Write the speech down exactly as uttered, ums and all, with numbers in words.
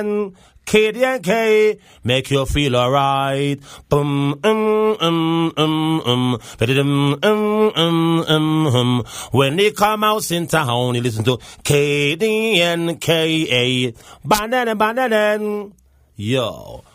K D and K, make you feel alright. Boom, um, um, um, um, um, um, um, um, um. When they come out in town, you listen to K D and K A. Banana, banana. Yo.